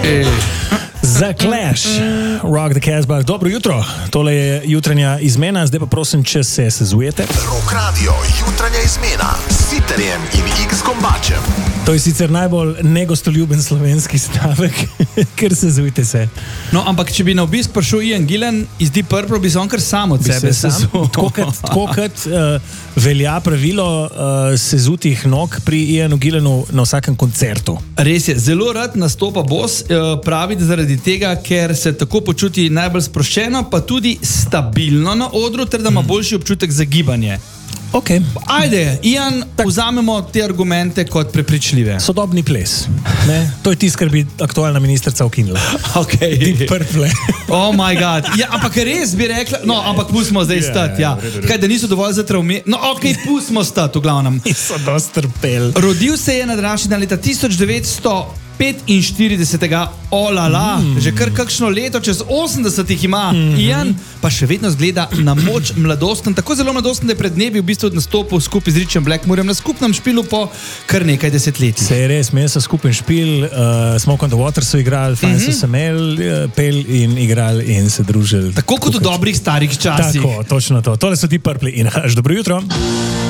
Za Clash, Rock the Casbah. Dobro jutro, tole je jutranja izmena, zdaj pa prosim, če se sezujete. Rock Radio, jutranja izmena s Siterjem in X-Kombačem. To je sicer najbolj negostoljuben slovenski stavek, ker sezujte se. No, ampak če bi na obisk prišel Ian Gillan iz Deep Purple, bi se on kar sam od sebe sezul. Tako kot velja pravilo sezutih nog pri Ianu Gillanu na vsakem koncertu. Res je, zelo rad nastopa Boss, pravi, da zaradi tega, ker se tako počuti najbolj sproščeno, pa tudi stabilno na odru, ter da ima boljši občutek za gibanje. Okay. Ajde, Ian, vzamemo te argumente kot prepričljive. Sodobni ples. Ne? To je tisto, kar bi aktualna ministrica ukinila. Okay. Deep Purple. Oh my god. Ja, ampak res bi rekla, no, ampak pustimo zdaj stati. Ja. Kaj, da niso dovolj za travme. No, ok, pustimo stati v glavnem. Niso dosti trpeli. Rodil se je na današnji dan leta 1945. Olala, že kar kakšno leto, čez 80 jih ima. Ian pa še vedno zgleda na moč mladosten, tako zelo mladosten, da je pred dnevi v bistvu nastopil skupaj z Richem Blackmorem na skupnem špilu po kar nekaj desetletij. Se je res, imeli so skupen špil, Smoke on the Water so igrali, fajn so se pel in igrali in se družili. Tako kot v dobrih starih časih. Tako, točno to. Tole so Deep Purple in dobro jutro.